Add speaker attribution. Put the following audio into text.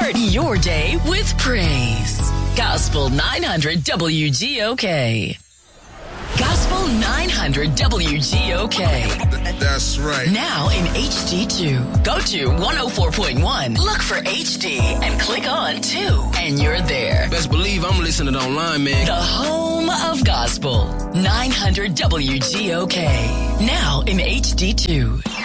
Speaker 1: Start your day with praise. Gospel 900 WGOK. Gospel 900 WGOK.
Speaker 2: That's right.
Speaker 1: Now in HD2. Go to 104.1. Look for HD and click on 2. And you're there.
Speaker 3: Best believe I'm listening online, man.
Speaker 1: The home of gospel. 900 WGOK. Now in HD2.